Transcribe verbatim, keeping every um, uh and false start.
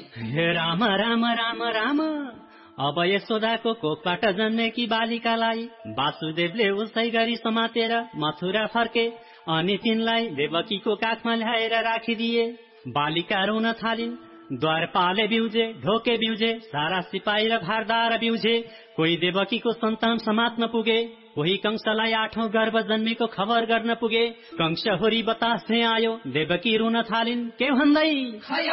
हे राम राम राम राम। अब यशोदाको कोखबाट जन्मेकी बालिकालाई वासुदेवले उसै गरी समातेर मथुरा फर्के अनि तिनलाई देवकीको काखमा ल्याएर राखिदिए। बालिका रुन थालिन्, द्वारपाले बिउजे, ढोके बिउजे, सारा सिपाही र भारदार बिउजे। कोही देवकीको सन्तान समात्न पुगे, कोही कंसलाई आठौं गर्भ जन्मेको खबर गर्न पुगे। कंस होरी बतासे आयो, देवकी रुन थालिन् के भन्दै